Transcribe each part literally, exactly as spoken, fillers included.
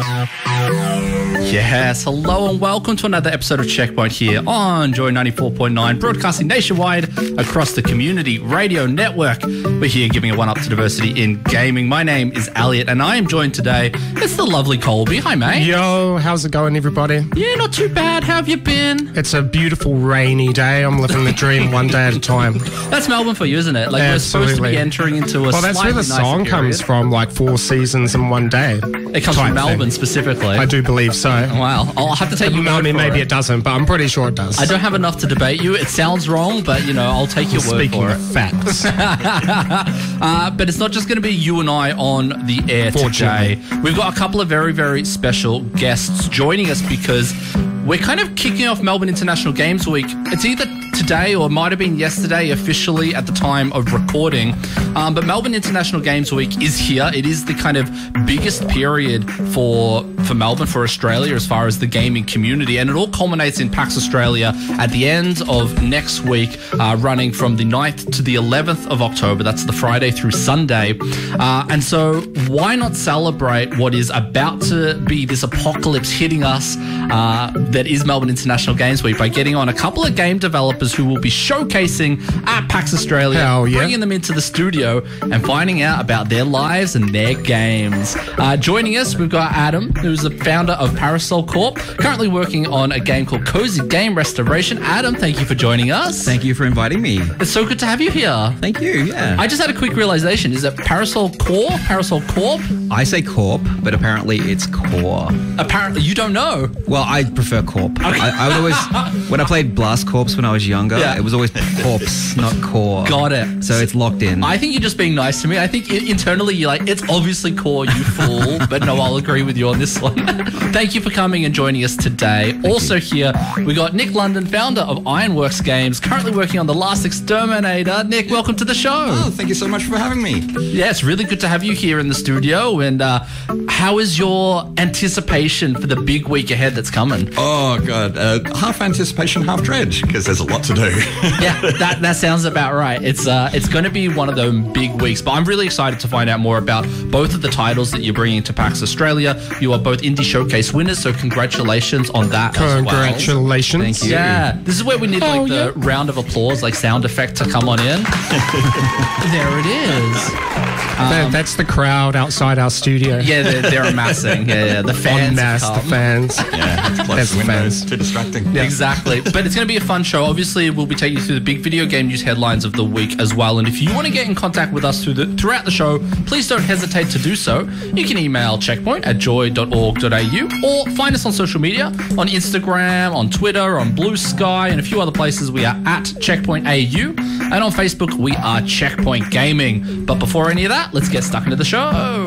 Yes, hello and welcome to another episode of Checkpoint here on Joy ninety-four point nine, broadcasting nationwide across the Community Radio Network. We're here giving a one-up to diversity in gaming. My name is Elliot and I am joined today. It's the lovely Colby. Hi, mate. Yo, how's it going, everybody? Yeah, not too bad. How have you been? It's a beautiful rainy day. I'm living the dream one day at a time. That's Melbourne for you, isn't it? Like, Absolutely. we're supposed to be entering into a Well, that's where the song comes from, like four seasons in one day. It comes from Melbourne thing. specifically. I do believe so. Wow. I'll have to take your I word mean, for maybe it. it doesn't, but I'm pretty sure it does. I don't have enough to debate you. It sounds wrong, but, you know, I'll take your word Speaking for it. of facts. uh, but it's not just going to be you and I on the air today. We've got a couple of very, very special guests joining us because we're kind of kicking off Melbourne International Games Week. It's either today or it might have been yesterday officially at the time of recording. Um, but Melbourne International Games Week is here. It is the kind of biggest period for for Melbourne, for Australia, as far as the gaming community. And it all culminates in PAX Australia at the end of next week, uh, running from the ninth to the eleventh of October. That's the Friday through Sunday. Uh, and so why not celebrate what is about to be this apocalypse hitting us uh, that is Melbourne International Games Week by getting on a couple of game developers who will be showcasing at PAX Australia, Hell yeah. bringing them into the studio and finding out about their lives and their games. Uh, joining us, we've got Adam, who's the founder of Parasol Corp, currently working on a game called Cozy Game Restoration. Adam, thank you for joining us. Thank you for inviting me. It's so good to have you here. Thank you, yeah. I just had a quick realization. Is it Parasol Corp? Parasol Corp? I say corp, but apparently it's core. Apparently, you don't know. Well, I prefer corp. I, I would always, when I played Blast Corps when I was younger, Yeah. it was always corpse, not core. Got it. So it's locked in. I think you're just being nice to me. I think i- internally you're like, it's obviously core, you fool. But no, I'll agree with you on this one. Thank you for coming and joining us today. Thank also you. here, we got Nick London, founder of Ironworks Games, currently working on The Last Exterminator. Nick, welcome to the show. Oh, thank you so much for having me. Yeah, it's really good to have you here in the studio. And uh, how is your anticipation for the big week ahead that's coming? Oh, God. Uh, half anticipation, half dread, because there's a lot to do. Yeah, that, that sounds about right. It's uh, it's going to be one of those big weeks, but I'm really excited to find out more about both of the titles that you're bringing to PAX Australia. You are both Indie Showcase winners, so congratulations on that as well. Congratulations. Thank you. Yeah, this is where we need like Oh, the yeah. round of applause, like sound effect to come on in. There it is. That- that's the crowd outside our studio. Yeah, they're, they're amassing. Yeah, yeah, the En fans masse, have the come. fans. Yeah, it's close That's to windows, fans. too distracting. Exactly. But it's going to be a fun show. Obviously, we'll be taking you through the big video game news headlines of the week as well. And if you want to get in contact with us through the, throughout the show, please don't hesitate to do so. You can email checkpoint at joy dot org dot a u or find us on social media, on Instagram, on Twitter, on Blue Sky, and a few other places. We are at Checkpoint A U. And on Facebook, we are Checkpoint Gaming. But before any of that, let's get stuck into the show.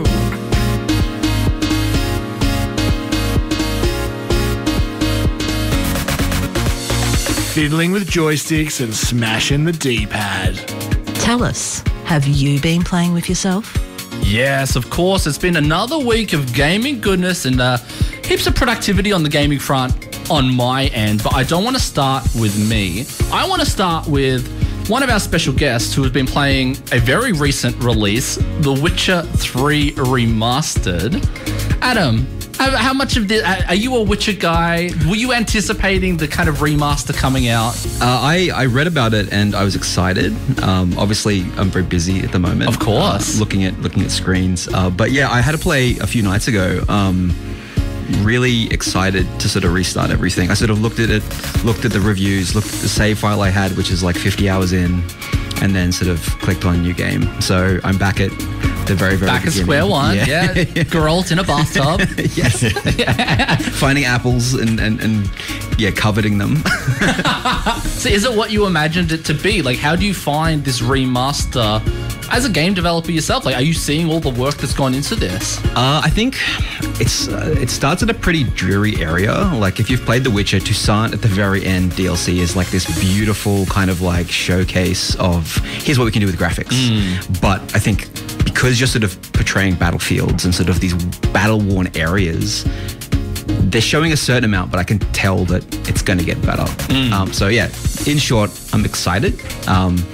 Fiddling with joysticks and smashing the D-pad. Tell us, have you been playing with yourself? Yes, of course. It's been another week of gaming goodness and uh, heaps of productivity on the gaming front on my end. But I don't want to start with me. I want to start with one of our special guests who has been playing a very recent release, The Witcher three Remastered. Adam, how, how much of this, are you a Witcher guy? Were you anticipating the kind of remaster coming out? Uh, I, I read about it and I was excited. Um, obviously, I'm very busy at the moment. Of course. Uh, looking at looking at screens. Uh, but yeah, I had to play a few nights ago. Um, really excited to sort of restart everything. I sort of looked at it, looked at the reviews, looked at the save file I had, which is like fifty hours in, and then sort of clicked on new game. So I'm back at the very, very Back at beginning. square one, yeah. yeah. Geralt in a bathtub. Yes. Finding apples and, and, and yeah, coveting them. So is it what you imagined it to be? Like, how do you find this remaster as a game developer yourself? Like, are you seeing all the work that's gone into this? Uh, I think it's uh, it starts at a pretty dreary area. Like, if you've played The Witcher, Toussaint at the very end D L C is like this beautiful kind of like showcase of here's what we can do with graphics. Mm. But I think because you're sort of portraying battlefields and sort of these battle-worn areas, they're showing a certain amount, but I can tell that it's going to get better. Mm. Um, so yeah, in short, I'm excited. Um,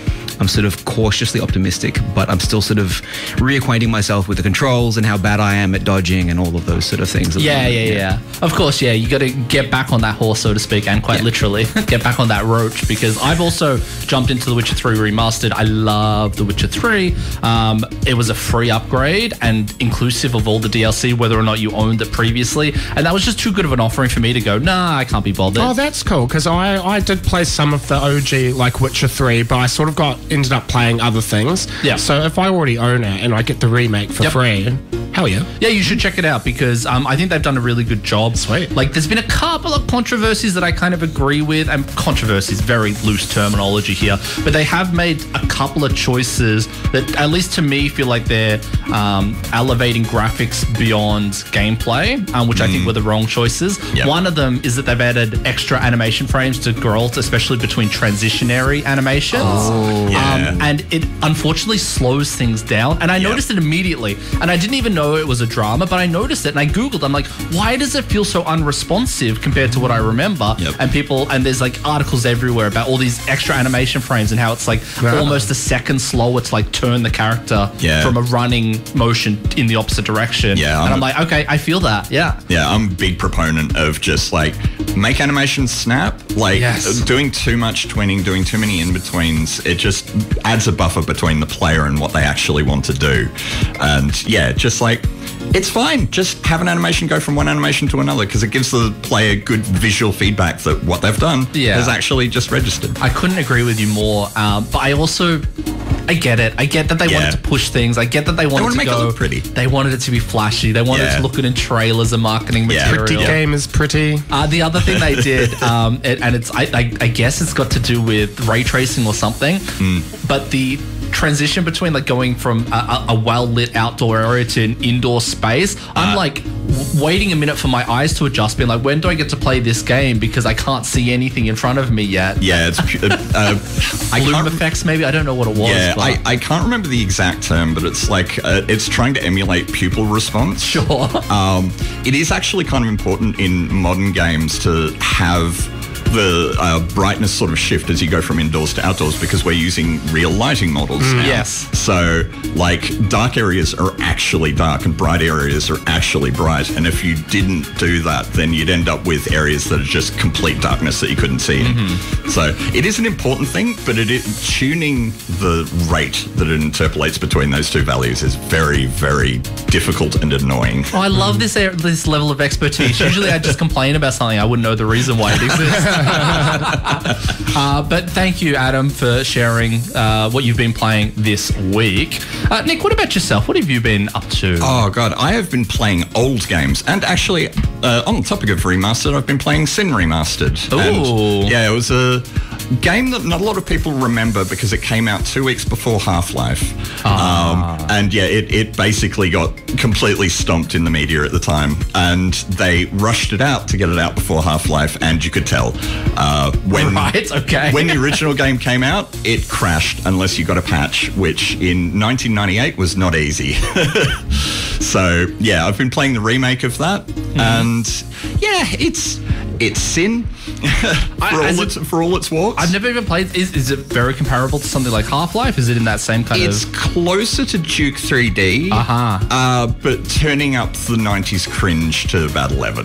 I'm sort of cautiously optimistic, but I'm still sort of reacquainting myself with the controls and how bad I am at dodging and all of those sort of things. Yeah, yeah, yeah. Of course, yeah. You got to get back on that horse, so to speak, and quite Yeah. literally get back on that roach, because I've also jumped into The Witcher three Remastered. I love The Witcher three. Um, it was a free upgrade and inclusive of all the D L C, whether or not you owned it previously. And that was just too good of an offering for me to go, nah, I can't be bothered. Oh, that's cool, because I, I did play some of the O G, like Witcher three, but I sort of got ended up playing other things. Yeah. So if I already own it and I get the remake for Yep. free, hell yeah. Yeah, you should check it out, because um, I think they've done a really good job. Sweet. Like, there's been a couple of controversies that I kind of agree with, and controversies, very loose terminology here, but they have made a couple of choices that, at least to me, feel like they're um, elevating graphics beyond gameplay, um, which I think were the wrong choices. Yep. One of them is that they've added extra animation frames to Geralt, especially between transitionary animations. Oh, yeah. Um, and it unfortunately slows things down. And I Yep. noticed it immediately. And I didn't even know it was a drama, but I noticed it and I Googled. I'm like, why does it feel so unresponsive compared to what I remember? Yep. And people, and there's like articles everywhere about all these extra animation frames and how it's like Yeah. almost a second slower to like turn the character Yeah. from a running motion in the opposite direction. Yeah, And I'm I'm a- like, okay, I feel that. Yeah. Yeah, I'm a big proponent of just like make animations snap. Like Yes. doing too much twinning, doing too many in betweens, it just adds a buffer between the player and what they actually want to do. And yeah, just like it's fine. Just have an animation go from one animation to another because it gives the player good visual feedback that what they've done Yeah. has actually just registered. I couldn't agree with you more. Um, but I also, I get it. I get that they Yeah. wanted to push things. I get that they wanted wanna to make it go look pretty. They wanted it to be flashy. They wanted it Yeah. to look good in trailers and marketing Yeah. material. Pretty game is pretty. Uh, the other thing they did, um, it, and it's I, I, I guess it's got to do with ray tracing or something, but the transition between like going from a, a, a well-lit outdoor area to an indoor space, I'm like w- waiting a minute for my eyes to adjust, being like, when do I get to play this game, because I can't see anything in front of me yet. Yeah, it's pu- uh, I Bloom can't effects, maybe? I don't know what it was. Yeah, but I, I can't remember the exact term, but it's like uh, it's trying to emulate pupil response. Sure. Um, it is actually kind of important in modern games to have the uh, brightness sort of shift as you go from indoors to outdoors because we're using real lighting models now. Yes. So, like, dark areas are actually dark and bright areas are actually bright. And if you didn't do that, then you'd end up with areas that are just complete darkness that you couldn't see in. So, it is an important thing, but it is, tuning the rate that it interpolates between those two values is very, very difficult and annoying. Oh, I love this air, this level of expertise. Usually I just complain about something. I wouldn't know the reason why it exists. uh, but thank you, Adam, for sharing uh, what you've been playing this week. Uh, Nick, what about yourself? What have you been up to? Oh, God, I have been playing old games. And actually, uh, on the topic of remastered, I've been playing Sin Remastered. Ooh. And, yeah, it was a game that not a lot of people remember because it came out two weeks before Half-Life. Ah. Um, and yeah, it, it basically got completely stomped in the media at the time. And they rushed it out to get it out before Half-Life, and you could tell. Uh, when, Right, okay. when the original game came out, it crashed unless you got a patch, which in nineteen ninety-eight was not easy. So yeah, I've been playing the remake of that, Mm-hmm. and yeah, it's it's Sin for, I- all as its, for all its warts. I've never even played. Is, is it very comparable to something like Half-Life? Is it in that same kind It's of... closer to Duke three D, Uh-huh. uh, but turning up the nineties cringe to about eleven.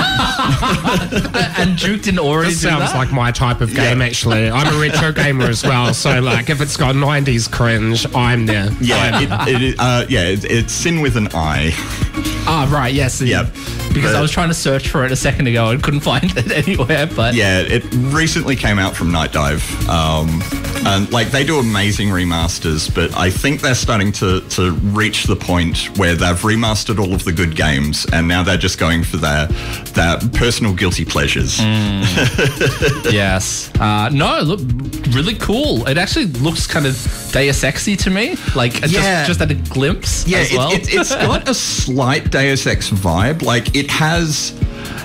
And Duke didn't already This do sounds that? like my type of game, Yeah. actually. I'm a retro gamer as well, so like if it's got nineties cringe, I'm there. Yeah, it, it, uh, yeah, it, it's Sin with an I. Ah, right, yes. Yep. Because But- I was trying to search for it a second ago and couldn't find it anywhere, but... Yeah, it recently came out from Night Dive. Um, and like they do amazing remasters, but I think they're starting to, to reach the point where they've remastered all of the good games and now they're just going for their their personal guilty pleasures. Yes. Uh, no, look, really cool. It actually looks kind of Deus Ex-y to me. Like, Yeah. just, just at a glimpse Yeah, as well. it, it, it's got a slight Deus Ex vibe. Like it has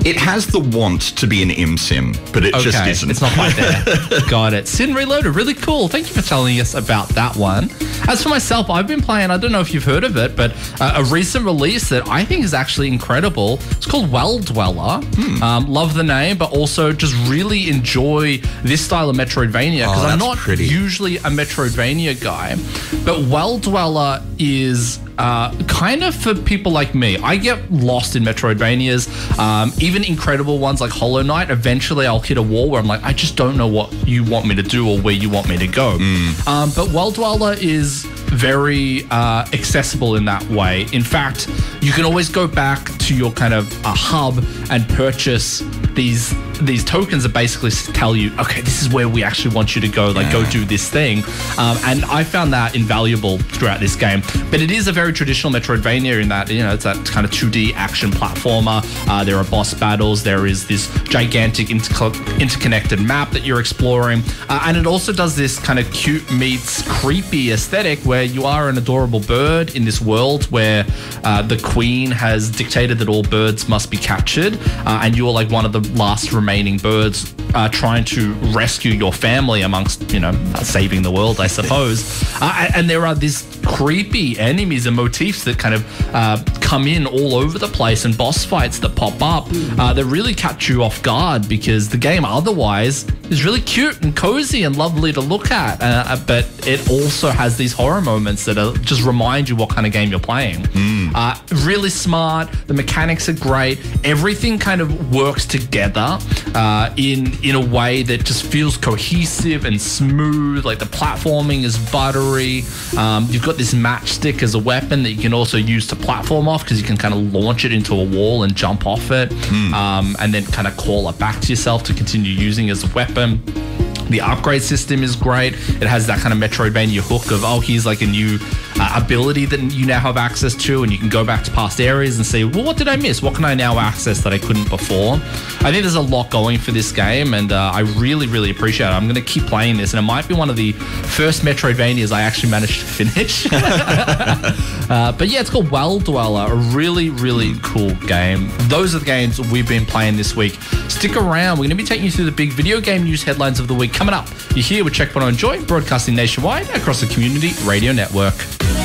It has the want to be an M sim, but it just isn't. It's not quite there. Got it. Sin Reloaded, really cool. Thank you for telling us about that one. As for myself, I've been playing, I don't know if you've heard of it, but uh, a recent release that I think is actually incredible. It's called Well Dweller. Hmm. Um, love the name, but also just really enjoy this style of Metroidvania, because Oh, I'm that's not pretty. usually a Metroidvania guy, but Well Dweller is uh, kind of for people like me. I get lost in Metroidvanias, um, even incredible ones like Hollow Knight. Eventually I'll hit a wall where I'm like, I just don't know what you want me to do or where you want me to go. Mm. Um, but Well Dweller is very uh, accessible in that way. In fact, you can always go back to your kind of uh, hub and purchase these these tokens that basically tell you, okay, this is where we actually want you to go, like go do this thing. Um, and I found that invaluable throughout this game. But it is a very traditional Metroidvania in that, you know, it's that kind of two D action platformer. Uh, there are boss battles. There is this gigantic inter- interconnected map that you're exploring. Uh, and it also does this kind of cute meets creepy aesthetic where you are an adorable bird in this world where uh, the queen has dictated that all birds must be captured. Uh, and you're like one of the last remaining birds uh, trying to rescue your family amongst, you know, uh, saving the world, I suppose. uh, and there are these creepy enemies and motifs that kind of uh, come in all over the place, and boss fights that pop up uh, that really catch you off guard, because the game otherwise is really cute and cozy and lovely to look at. Uh, but it also has these horror moments that are, just remind you what kind of game you're playing. Mm. Uh, really smart. The mechanics are great. Everything kind of works together uh, in in a way that just feels cohesive and smooth. Like the platforming is buttery. Um, you've got this matchstick as a weapon that you can also use to platform off, because you can kind of launch it into a wall and jump off it, Mm. um, and then kind of call it back to yourself to continue using as a weapon. The upgrade system is great. It has that kind of Metroidvania hook of, oh, here's like a new uh, ability that you now have access to, and you can go back to past areas and say, well, what did I miss? What can I now access that I couldn't before? I think there's a lot going for this game, and uh, I really, really appreciate it. I'm going to keep playing this, and it might be one of the first Metroidvanias I actually managed to finish. uh, but yeah, it's called Well Dweller, a really, really cool game. Those are the games we've been playing this week. Stick around. We're going to be taking you through the big video game news headlines of the week coming up. You're here with Checkpoint Enjoy, broadcasting nationwide across the Community Radio Network.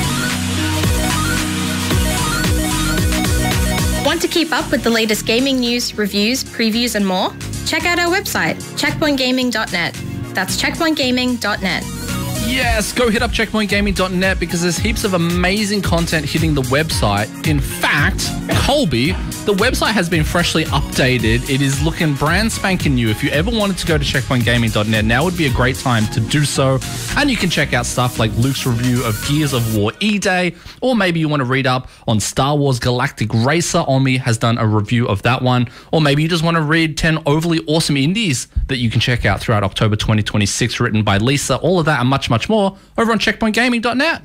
Want to keep up with the latest gaming news, reviews, previews, and more? Check out our website, checkpoint gaming dot net. That's checkpoint gaming dot net. Yes, go hit up checkpoint gaming dot net because there's heaps of amazing content hitting the website. In fact, Colby, the website has been freshly updated. It is looking brand spanking new. If you ever wanted to go to checkpoint gaming dot net, now would be a great time to do so. And you can check out stuff like Luke's review of Gears of War E-Day, or maybe you want to read up on Star Wars Galactic Racer. Omi has done a review of that one. Or maybe you just want to read ten overly awesome indies that you can check out throughout October twenty twenty-six, written by Lisa. All of that and much, much more over on checkpoint gaming dot net.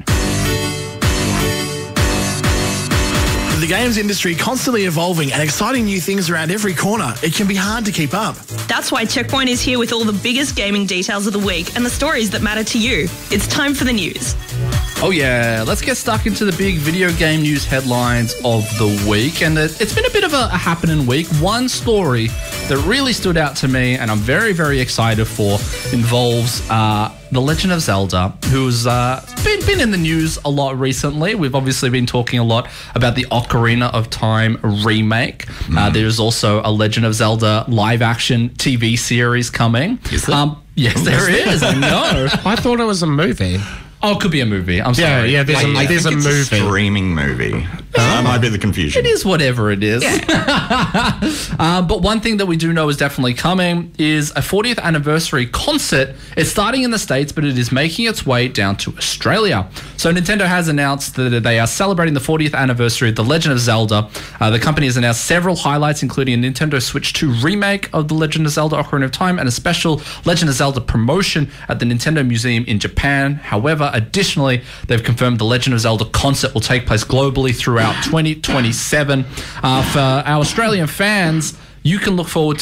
The games industry constantly evolving and exciting new things around every corner. It can be hard to keep up. That's why Checkpoint is here with all the biggest gaming details of the week and the stories that matter to you. It's time for the news. Oh yeah, let's get stuck into the big video game news headlines of the week. And it's been a bit of a, a happening week. One story that really stood out to me and I'm very, very excited for involves uh, The Legend of Zelda, who's uh, been, been in the news a lot recently. We've obviously been talking a lot about the Ocarina of Time remake. Mm. Uh, there's also a Legend of Zelda live action T V series coming. Is there? Um, yes, there is. I know. I thought it was a movie. Oh, it could be a movie. I'm Yeah, sorry. yeah, there's a- I there's think a it's movie. a streaming movie. That might be the confusion. It is whatever it is. uh, but one thing that we do know is definitely coming is a fortieth anniversary concert. It's starting in the States, but it is making its way down to Australia. So Nintendo has announced that they are celebrating the fortieth anniversary of The Legend of Zelda. Uh, the company has announced several highlights, including a Nintendo Switch two remake of The Legend of Zelda Ocarina of Time and a special Legend of Zelda promotion at the Nintendo Museum in Japan. However, additionally, they've confirmed the Legend of Zelda concert will take place globally throughout twenty twenty-seven. Uh, for our Australian fans, you can look forward to this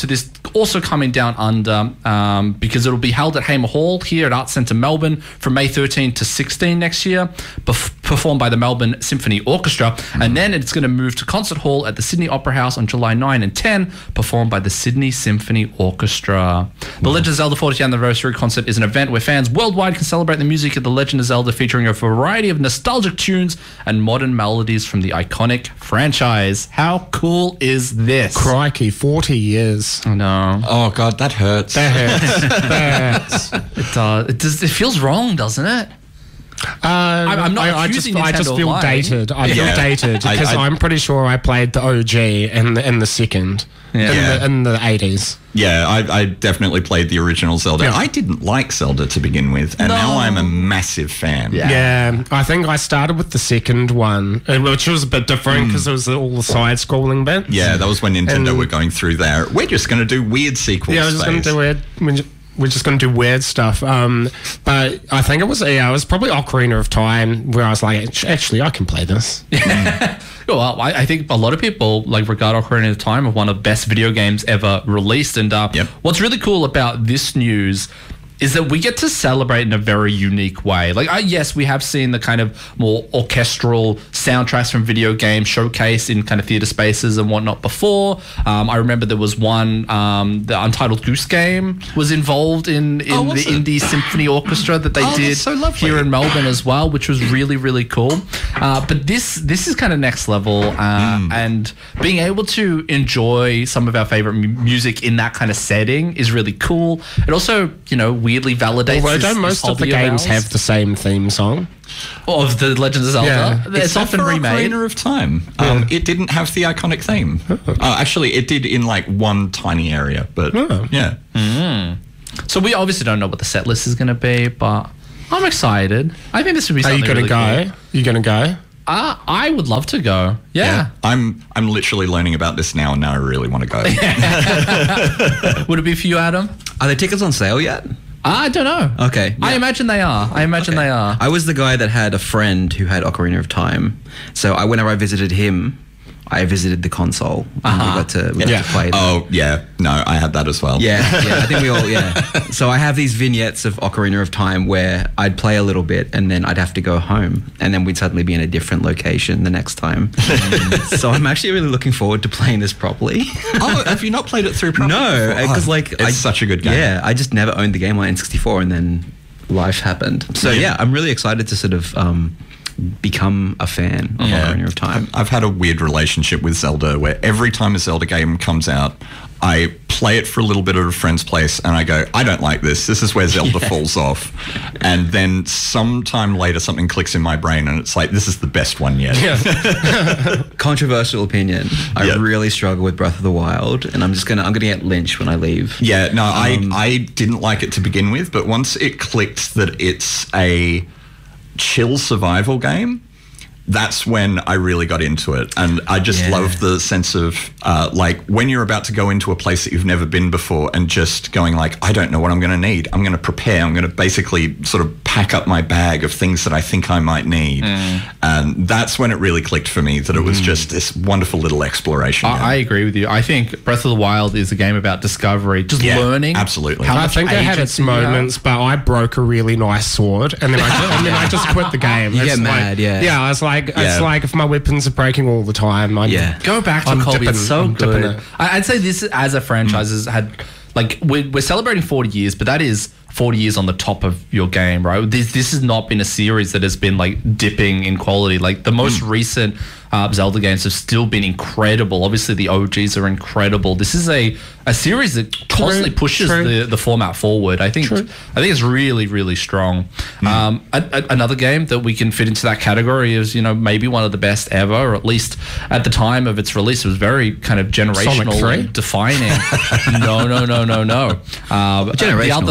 also coming down under um, because it'll be held at Hamer Hall here at Arts Centre Melbourne from May thirteenth to sixteenth next year, bef- performed by the Melbourne Symphony Orchestra. Mm. And then it's going to move to Concert Hall at the Sydney Opera House on July ninth and tenth, performed by the Sydney Symphony Orchestra. The Legend of Zelda fortieth Anniversary Concert is an event where fans worldwide can celebrate the music of The Legend of Zelda, featuring a variety of nostalgic tunes and modern melodies from the iconic franchise. How cool is this? Crikey, forty years. I know. Oh, God, that hurts. That hurts. that hurts. It does. It does. It feels wrong, doesn't it? Um, I'm not I, I just, accusing I just Nintendo feel of lying. dated. I Yeah. feel dated I- because I- I'm pretty sure I played the O G in the, in the second, Yeah. in, the, in the eighties. Yeah, I, I definitely played the original Zelda. Yeah. I didn't like Zelda to begin with, and No. now I'm a massive fan. Yeah. Yeah, I think I started with the second one, uh, which was a bit different because it was all the side-scrolling bits. Yeah, that was when Nintendo And- were going through there. We're just going to do weird sequels. Yeah, I was just going to phase. do weird. We're ju- we're just going to do weird stuff. Um, but I think it was yeah, it was probably Ocarina of Time where I was like, "Actu- actually, I can play this. Well, I, I think a lot of people like regard Ocarina of Time as one of the best video games ever released. And uh, Yep. what's really cool about this news is that we get to celebrate in a very unique way. Like, I, yes, we have seen the kind of more orchestral soundtracks from video games showcased in kind of theater spaces and whatnot before. Um, I remember there was one, um, the Untitled Goose Game was involved in, in Oh, the was it? Indie Symphony Orchestra that they Oh, did that's so lovely. here in Melbourne as well, which was really, really cool. Uh, but this this is kind of next level, uh, Hmm. and being able to enjoy some of our favorite mu- music in that kind of setting is really cool. It also, you know, weirdly validates. Although this, don't most this of the hobby games ours. have the same theme song? of the Legends of Zelda. Yeah. It's Except often for remade. Ocarina of Time. Um, It didn't have the iconic theme. Uh, actually, it did in like one tiny area, but Oh. yeah. So we obviously don't know what the set list is going to be, but I'm excited. I think this would be Are something you going to really go? cool. You going to go? Uh, I would love to go. Yeah. I'm I'm literally learning about this now, and now I really want to go. Would it be for you, Adam? Are the tickets on sale yet? I don't know. Okay. I imagine they are. I imagine Okay. they are. I was the guy that had a friend who had Ocarina of Time. So I, whenever I visited him, I visited the console and Uh-huh. we got to, we got Yeah. to play. them. Oh yeah, no, I had that as well. Yeah, yeah, I think we all, yeah. So I have these vignettes of Ocarina of Time where I'd play a little bit and then I'd have to go home and then we'd suddenly be in a different location the next time. So I'm actually really looking forward to playing this properly. Oh, have you not played it through properly? No, before? because Oh, like... it's I- such a good game. Yeah, I just never owned the game on N sixty-four and then life happened. So yeah, I'm really excited to sort of... Um, become a fan of Yeah. Ocarina of Time. I've had a weird relationship with Zelda where every time a Zelda game comes out, I play it for a little bit at a friend's place and I go, I don't like this. This is where Zelda falls off. And then sometime later something clicks in my brain and it's like, this is the best one yet. Controversial opinion. I Yeah. really struggle with Breath of the Wild, and I'm just gonna I'm gonna get lynched when I leave. Yeah, no, Um, I, I didn't like it to begin with, but once it clicked that it's a chill survival game, that's when I really got into it. And I just Yeah. love the sense of, uh, like, when you're about to go into a place that you've never been before and just going like, I don't know what I'm going to need. I'm going to prepare. I'm going to basically sort of pack up my bag of things that I think I might need. And that's when it really clicked for me, that it was just this wonderful little exploration. game. I, I agree with you. I think Breath of the Wild is a game about discovery, just Yeah, learning. absolutely. How I much think it had its agency you have. moments, but I broke a really nice sword, and then I just, and then I just quit the game. You It's get like- mad, yeah. Yeah, I was like, Yeah. it's like if my weapons are breaking all the time, I Yeah. Go back to I'm Colby. dipping- It's so I'm dipping good. it. I- I'd say this as a franchise has had, like, we're, we're celebrating forty years, but that is forty years on the top of your game, right? This this has not been a series that has been like dipping in quality. Like the most recent uh, Zelda games have still been incredible. Obviously, the O Gs are incredible. This is a, a series that constantly pushes true. the, the format forward. I think True. I think it's really really strong. Um, a, a, another game that we can fit into that category is, you know, maybe one of the best ever, or at least at the time of its release, it was very kind of generational, three? and defining. no, no, no, no, no. Um, the Generational, other though. three. And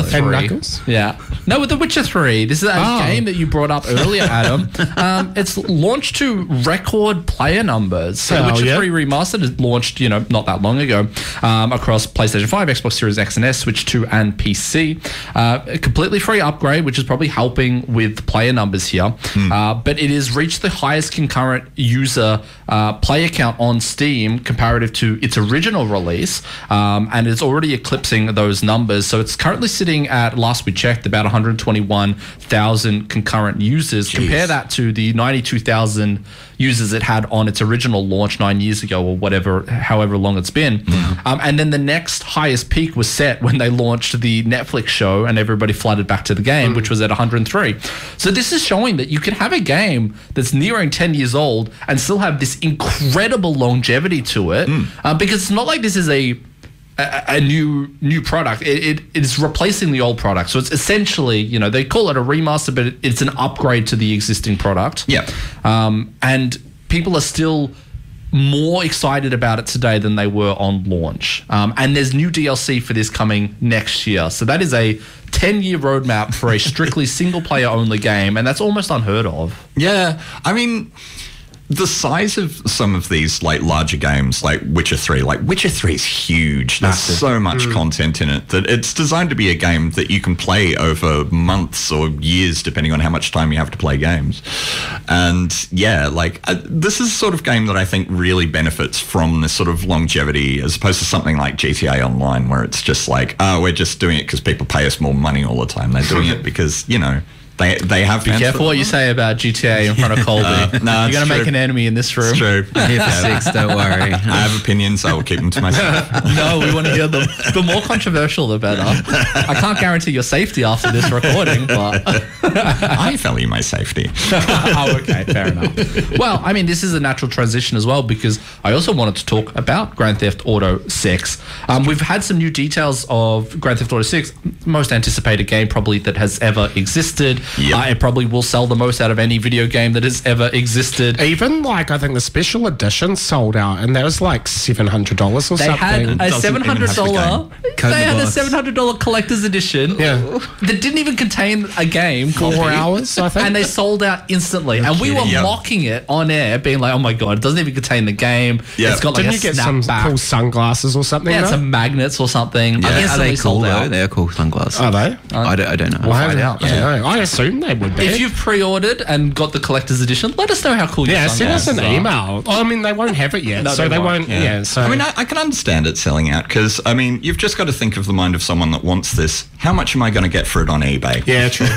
Eagles? Yeah. No, with The Witcher three. This is a Oh. game that you brought up earlier, Adam. um, it's launched to record player numbers. So The Hell Witcher yeah. three Remastered is launched, you know, not that long ago, um, across PlayStation five, Xbox Series X and S, Switch two, and P C. Uh, a completely free upgrade, which is probably helping with player numbers here. Uh, but it has reached the highest concurrent user uh, player count on Steam comparative to its original release, um, and it's already eclipsing those numbers. So it's currently sitting at, last we checked, about one hundred twenty-one thousand concurrent users. Compare that to the ninety-two thousand users it had on its original launch nine years ago, or whatever, however long it's been. Um, and then the next highest peak was set when they launched the Netflix show, and everybody flooded back to the game, which was at one hundred three. So this is showing that you can have a game that's nearing ten years old and still have this incredible longevity to it, uh, because it's not like this is a a, a new new product. It, it it's replacing the old product. So it's essentially, you know, they call it a remaster, but it, it's an upgrade to the existing product. Yeah. Um, and people are still more excited about it today than they were on launch. Um, and there's new D L C for this coming next year. So that is a ten-year roadmap for a strictly single-player only game, and that's almost unheard of. Yeah, I mean, the size of some of these like larger games, like Witcher three, like Witcher three is huge. There's so much content in it that it's designed to be a game that you can play over months or years, depending on how much time you have to play games. And yeah, like uh, this is the sort of game that I think really benefits from this sort of longevity, as opposed to something like G T A Online, where it's just like, oh, we're just doing it because people pay us more money all the time. They're doing it because, you know, They they have. Be careful what you say about G T A in front of Colby. Uh, no, You're going to make an enemy in this room. It's true. I'm here for six, don't worry. I have opinions. I will keep them to myself. No, we want to hear them. The more controversial, the better. I can't guarantee your safety after this recording, but I value my safety. oh, okay, fair enough. Well, I mean, this is a natural transition as well, because I also wanted to talk about Grand Theft Auto six. Um, we've had some new details of Grand Theft Auto six, most anticipated game probably that has ever existed. Yep. Uh, it probably will sell the most out of any video game that has ever existed. Even like I think the special edition sold out, and that was like seven hundred dollars or They something. had a doesn't seven hundred even dollar. have the Code They the had a box. seven hundred dollar collector's edition. Yeah. That didn't even contain a game. Four copy. hours, I think. And they sold out instantly. And we were kidding. Yep. mocking it on air, being like, "Oh my god, it doesn't even contain the game. Yeah. It's got like Didn't a you get some snapback. cool sunglasses or something? Yeah, no? some magnets or something. Yeah, are Instantly they cool sold though? out. They're cool sunglasses. Are they? I don't. I don't know. Well, I, find don't- out. I don't know. I assume they would be. If you've pre-ordered and got the collector's edition, let us know how cool your yeah, send us an sunglasses are. email. Oh, I mean, they won't have it yet, No, so they they won't. won't. Yeah. so I mean, I, I can understand it selling out because, I mean, you've just got to think of the mind of someone that wants this. How much am I going to get for it on eBay? yeah, true.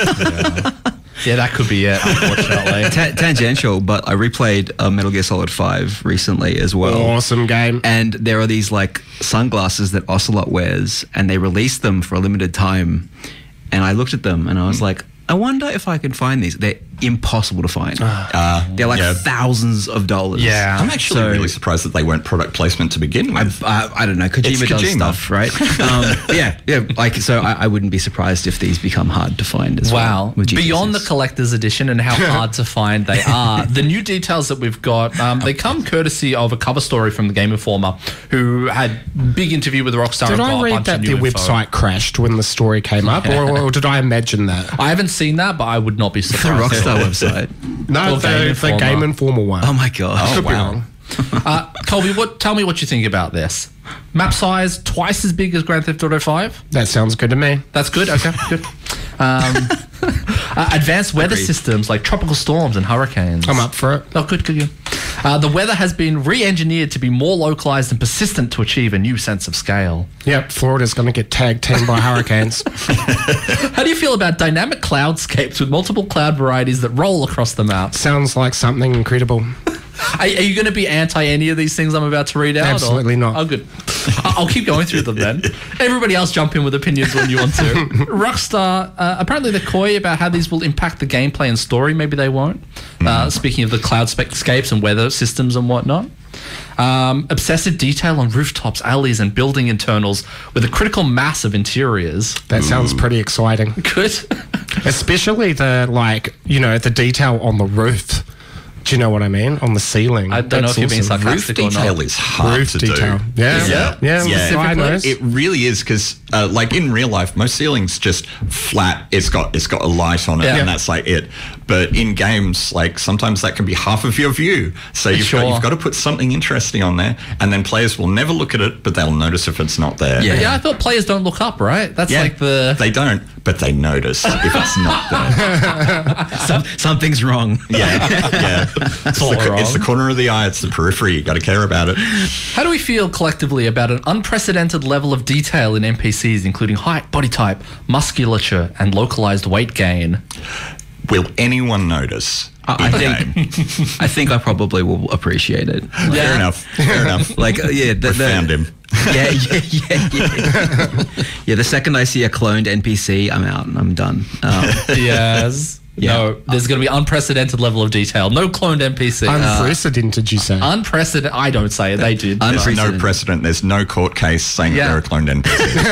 Yeah, that could be it, unfortunately. Ta- tangential, but I replayed uh, Metal Gear Solid five recently as well. Awesome game. And there are these like sunglasses that Ocelot wears, and they released them for a limited time. And I looked at them and I was like, I wonder if I can find these. They're impossible to find. Uh, They're like yeah. thousands of dollars. Yeah. I'm actually So- really surprised that they weren't product placement to begin with. Uh, I don't know. Kojima, It's does Kojima. stuff, right? um, yeah, yeah. Like, so I, I wouldn't be surprised if these become hard to find as Wow. well. with G T A Beyond the six. collector's edition and how hard to find they are, the new details that we've got, um, they come courtesy of a cover story from the Game Informer, who had big interview with Rockstar. Did and got I a read bunch that of their new info. website crashed when the story came up, or, or did I imagine that? I haven't seen that, but I would not be the surprised. Rockstar website. No, Or the Game the Informer. Game Informer one. Oh my god. Could be wrong. Uh, Colby, what? Tell me what you think about this. Map size twice as big as Grand Theft Auto five. That sounds good to me. That's good. Okay, good. Um, uh, advanced weather Agreed. systems like tropical storms and hurricanes. I'm up for it. Oh, good, good, good. Uh, the weather has been re-engineered to be more localized and persistent to achieve a new sense of scale. Yep, Florida's going to get tag team by hurricanes. How do you feel about dynamic cloudscapes with multiple cloud varieties that roll across the map? Sounds like something incredible. Are, are you going to be anti any of these things I'm about to read out? or- Absolutely not. Oh, good. I- I'll keep going through them then. Everybody else jump in with opinions when you want to. Rockstar, uh, apparently they're coy about how these will impact the gameplay and story. Maybe they won't. Uh, speaking of the cloudscapes and weather systems and whatnot. Um, obsessive detail on rooftops, alleys, and building internals with a critical mass of interiors. That sounds pretty exciting. Good. Especially the, like, you know, the detail on the roof. Do you know what I mean? On the ceiling. I don't know if you're being awesome. sarcastic Roof or not. detail is hard Roof to detail. do. Yeah. Yeah. Yeah. Yeah. I know. It really is because, uh, like in real life, most ceilings just flat. It's got it's got a light on it, Yeah. and that's like it. But in games, like sometimes that can be half of your view. So you've Sure. got you've got to put something interesting on there, and then players will never look at it, but they'll notice if it's not there. Yeah. Yeah, I thought players don't look up, right? That's Yeah. like the... They don't, but they notice if it's not there. Some, something's wrong. Yeah, yeah. It's all the, co- wrong. it's the corner of the eye. It's the periphery. You got to care about it. How do we feel collectively about an unprecedented level of detail in N P Cs, including height, body type, musculature, and localized weight gain? Will anyone notice? I in think- game? I think I probably will appreciate it. Fair enough. Fair enough. Like, uh, yeah, the, We the, found him. Yeah, yeah, yeah, yeah. Yeah, the second I see a cloned N P C, I'm out. I'm done. Um, Yes. Yeah. No, there's going to be unprecedented level of detail. No cloned N P C. Unprecedented, did you say? Unprecedented. I don't say it. They did. Un- There's no Unprecedented. precedent. There's no court case saying Yeah. that they're a cloned N P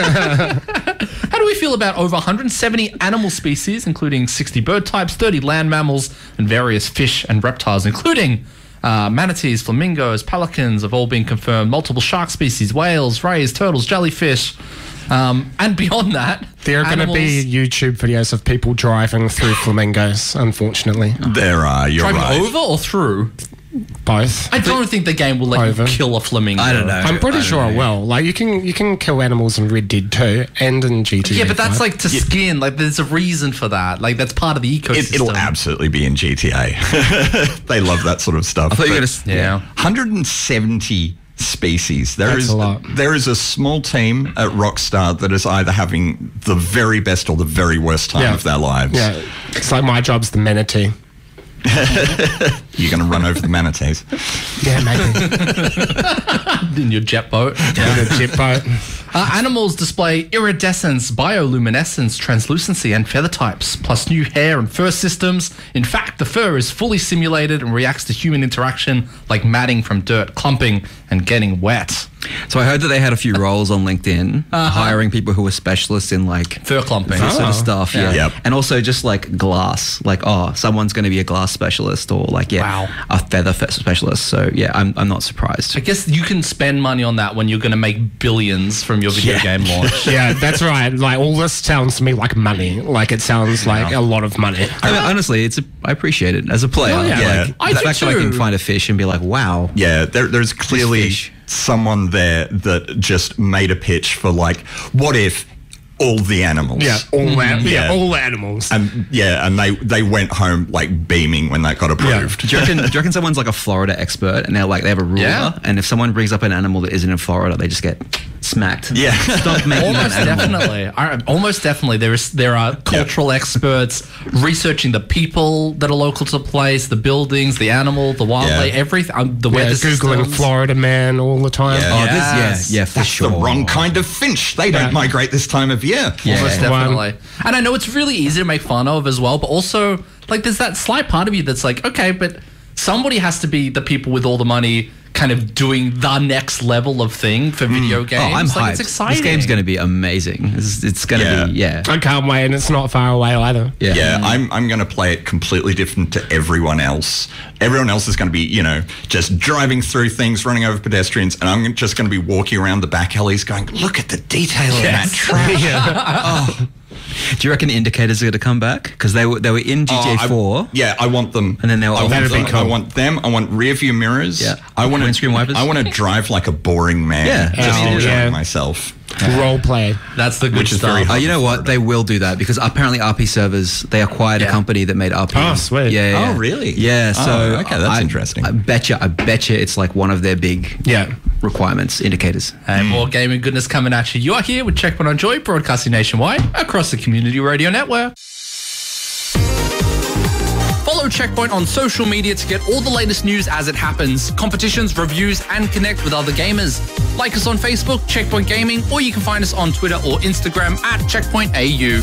C. How do we feel about over one hundred seventy animal species, including sixty bird types, thirty land mammals, and various fish and reptiles, including uh, manatees, flamingos, pelicans, have all been confirmed, multiple shark species, whales, rays, turtles, jellyfish, um, and beyond that, There are going to animals- be YouTube videos of people driving through flamingos, unfortunately. There are. You're driving right. over or through. Both. I don't think the game will let Over. you kill a flamingo. I don't know. I'm pretty I don't sure I know. will. Like you can you can kill animals in Red Dead two and in G T A. Yeah, but that's five. like to skin. Like, there's a reason for that. Like, that's part of the ecosystem. It, it'll absolutely be in G T A. They love that sort of stuff. I thought you were But going to. Yeah. one hundred seventy species. There That's is a lot. there is a small team at Rockstar that is either having the very best or the very worst time Yeah. of their lives. Yeah, it's like my job's the manatee. You're going to run over the manatees. Yeah, maybe. in your jet boat. In a jet boat. Uh, animals display iridescence, bioluminescence, translucency, and feather types, plus new hair and fur systems. In fact, the fur is fully simulated and reacts to human interaction like matting from dirt, clumping, and getting wet. So I heard that they had a few roles on LinkedIn, hiring people who were specialists in like Fur clumping. this sort Oh. of stuff. Yeah. Yep. And also just like glass, like, oh, someone's going to be a glass specialist or like, yeah, Wow. a feather fe- specialist. So yeah, I'm, I'm not surprised. I guess you can spend money on that when you're going to make billions from your video Yeah. game launch. Yeah, that's right. Like all this sounds to me like money. Like it sounds like a lot of money. I mean, honestly, it's a, I appreciate it as a player. Oh, yeah. Yeah. Like, I the do fact that I can too. find a fish and be like, wow. Yeah, there, there's clearly fish. someone there that just made a pitch for like, what if all the animals? Yeah, all that. Yeah, Yeah. all animals. And yeah, and they they went home like beaming when that got approved. Do you, reckon, do you reckon someone's like a Florida expert and they're like, they have a ruler, Yeah. and if someone brings up an animal that isn't in Florida, they just get smacked? Yeah. Stop making Almost that animal. definitely. I- Almost definitely. There is there are cultural experts researching the people that are local to the place, the buildings, the animal, the wildlife, Yeah. everything. Um, the Yeah, weather googling systems. Florida man all the time. Yeah. Oh, Yes. this, yeah, yeah, for That's sure. the wrong kind of finch. They don't Yeah. migrate this time of year. Yeah. Almost One. definitely. And I know it's really easy to make fun of as well, but also like there's that slight part of you that's like, okay, but somebody has to be the people with all the money kind of doing the next level of thing for video games. Oh, I'm like, hyped. It's exciting. This game's going to be amazing. It's, it's going to Yeah. be, yeah. I can't wait, and it's not far away either. Yeah. Yeah, I'm I'm going to play it completely different to everyone else. Everyone else is going to be, you know, just driving through things, running over pedestrians, and I'm just going to be walking around the back alleys going, look at the detail in that trash. Do you reckon the indicators are going to come back? Because they were they were in G T A Oh, I- four. Yeah, I want them. And then they'll I want that'd be them. cool. I want them. I want rear view mirrors. Yeah. I want Windscreen wipers. I want to drive like a boring man. Yeah. Just Oh, enjoying yeah. myself. Role play. That's the good Which is stuff. very Oh, hard. you know what? They will do that because apparently R P servers, they acquired Yeah. a company that made R P. Oh, sweet. Yeah, yeah. Oh, really? Yeah. Oh, So okay, that's I- interesting. I bet you, I bet you, it's like one of their big Yeah. requirements, indicators. And more gaming goodness coming at you. You are here with Checkpoint on Joy, broadcasting nationwide across the Community Radio Network. Follow Checkpoint on social media to get all the latest news as it happens, competitions, reviews, and connect with other gamers. Like us on Facebook, Checkpoint Gaming, or you can find us on Twitter or Instagram at Checkpoint A U.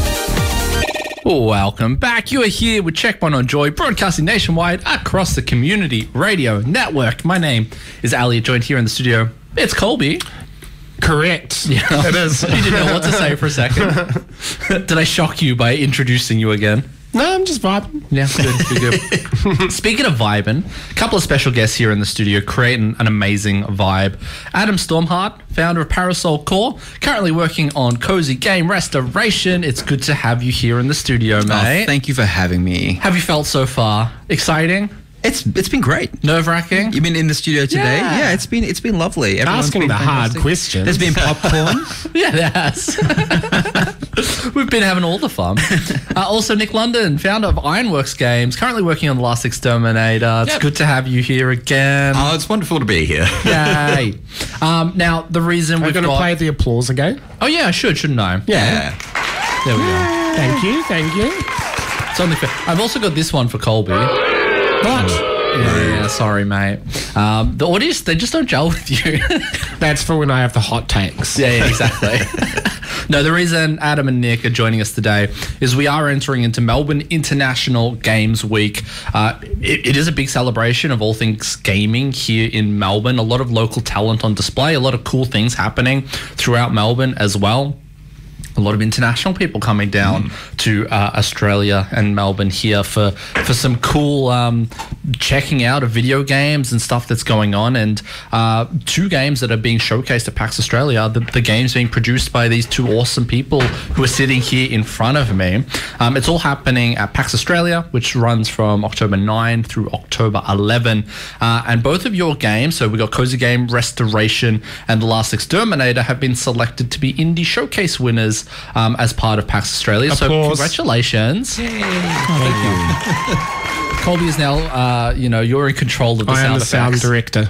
Welcome back. You are here with Checkpoint on Joy, broadcasting nationwide across the Community Radio Network. My name is Elliot, joined here in the studio. It's Colby. Correct. Yeah. It is. You didn't know what to say for a second. Did I shock you by introducing you again? No, I'm just vibing. Yeah, good, good, good. Speaking of vibing, a couple of special guests here in the studio creating an amazing vibe. Adam Stormhart, founder of Parasol Core, currently working on Cozy Game Restoration. It's good to have you here in the studio, mate. Oh, thank you for having me. Have you felt so far? Exciting? It's it's been great. Nerve-wracking? You've been in the studio today? Yeah. Yeah, it's been it's been lovely. Everyone's Asking been the hard fantastic. questions. There's been popcorn. Yeah, there has. We've been having all the fun. Uh, also, Nick London, founder of Ironworks Games, currently working on The Last Exterminator. It's Yep. good to have you here again. Oh, it's wonderful to be here. Yay. Um, now, the reason We're we've going to got... play the applause again. Oh, yeah, I should, shouldn't I? Yeah. There we go. Thank you, thank you. It's only fair. I've also got this one for Colby. What? Yeah, yeah, sorry, mate. Um, the audience, they just don't gel with you. That's for when I have the hot takes. Yeah, yeah, exactly. No, the reason Adam and Nick are joining us today is we are entering into Melbourne International Games Week. Uh, it, it is a big celebration of all things gaming here in Melbourne. A lot of local talent on display, a lot of cool things happening throughout Melbourne as well. A lot of international people coming down mm. to uh, Australia and Melbourne here for for some cool um, checking out of video games and stuff that's going on. And uh, two games that are being showcased at PAX Australia, the, the games being produced by these two awesome people who are sitting here in front of me. Um, it's all happening at PAX Australia, which runs from October ninth through October eleventh. Uh, and both of your games, so we got Cozy Game Restoration and The Last Exterminator, have been selected to be Indie Showcase winners Um, as part of PAX Australia. Applause. So congratulations. Thank you. Colby is now, uh, you know, you're in control of the I sound am the sound effects. director.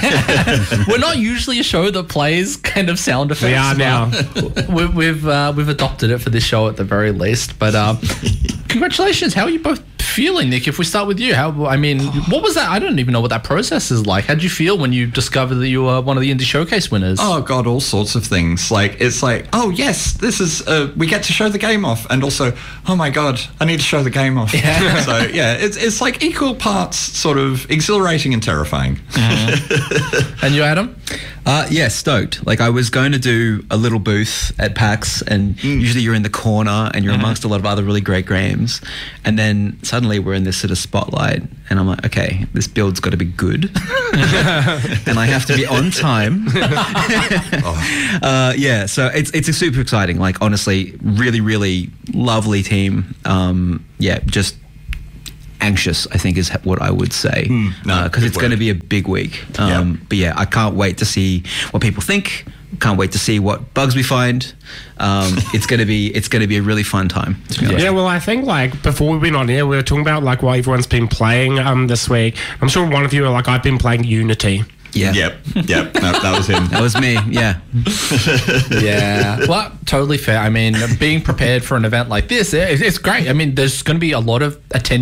We're not usually a show that plays kind of sound effects. We are now. we, we've uh, we've adopted it for this show at the very least. But uh, congratulations. How are you both feeling, Nick? If we start with you, how? I mean, what was that? I don't even know what that process is like. How did you feel when you discovered that you were one of the Indie Showcase winners? Oh God, all sorts of things. Like it's like, oh yes, this is uh, we get to show the game off, and also, oh my God, I need to show the game off. Yeah. So yeah, it's it's like equal parts sort of exhilarating and terrifying. Mm-hmm. And you, Adam? Uh, yeah, stoked. Like I was going to do a little booth at PAX, and mm. usually you're in the corner and you're mm-hmm. amongst a lot of other really great games, and then suddenly we're in this sort of spotlight, and I'm like, okay, this build's got to be good, and I have to be on time. oh. uh, yeah, so it's it's a super exciting. Like honestly, really, really lovely team. Um, yeah, just. Anxious, I think, is what I would say, because mm, no, uh, it's going to be a big week. Um, yeah. But yeah, I can't wait to see what people think. Can't wait to see what bugs we find. Um, it's going to be it's going to be a really fun time. To be honest. Yeah, well, I think like before we went on here, we were talking about like what everyone's been playing um this week. I'm sure one of you are like, I've been playing Unity. Yeah. Yep. Yep. No, that was him. That was me. Yeah. Yeah. Well, totally fair. I mean, being prepared for an event like this, it, it's great. I mean, there's going to be a lot of attendees